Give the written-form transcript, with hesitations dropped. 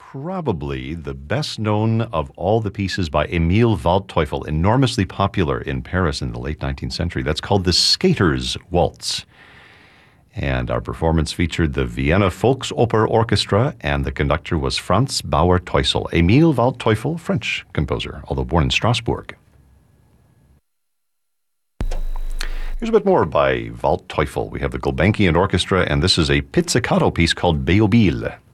probably the best known of all the pieces by Emil Waldteufel, enormously popular in Paris in the late 19th century. That's called the Skater's Waltz. And our performance featured the Vienna Volksoper Orchestra, and the conductor was Franz Bauer-Teusel. Emil Waldteufel, French composer, although born in Strasbourg. Here's a bit more by Waldteufel. We have the Gulbenkian Orchestra, and this is a pizzicato piece called Beobile.